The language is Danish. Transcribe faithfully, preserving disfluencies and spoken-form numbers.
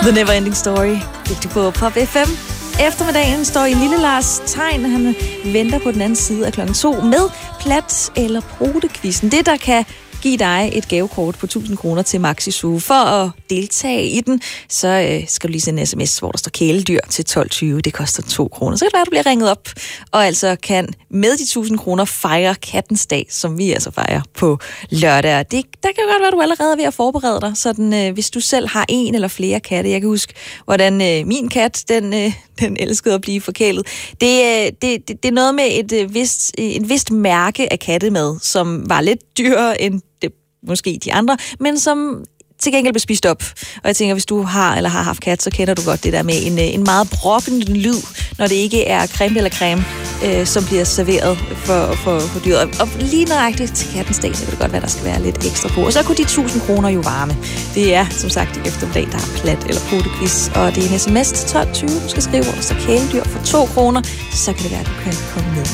The Neverending Story. Fik du på Pop F M. Eftermiddagen står i lille Lars Tegn. Han venter på den anden side af klokken to med plat- eller protekvisten. Det, der kan give dig et gavekort på tusind kroner til Maxi Zoo. For at deltage i den, så øh, skal du lige sende en sms, hvor der står kæledyr til tolv tyve. Det koster to kroner. Så kan det være, at du bliver ringet op, og altså kan med de tusind kroner fejre kattens dag, som vi altså fejrer på lørdag. Det, der kan jo godt være, at du allerede er ved at forberede dig, sådan øh, hvis du selv har en eller flere katte. Jeg kan huske, hvordan øh, min kat, den, øh, den elskede at blive forkælet. Det, øh, det, det, det er noget med et øh, vist, øh, en vist mærke af kattemad, som var lidt dyrere end det, måske de andre, men som til gengæld blev spist op. Og jeg tænker, hvis du har eller har haft kat, så kender du godt det der med en, en meget brokken lyd, når det ikke er creme eller creme, øh, som bliver serveret for, for, for dyret. Og lige nøjagtigt til kattens dag, så kan det godt være, der skal være lidt ekstra på. Og så kunne de tusind kroner jo varme. Det er, som sagt, i eftermiddag, der er plat eller potequiz, og det er en sms til tolv tyve. Du skal skrive, hvor der står kæledyr for to kroner. Så kan det være, at du kan komme med.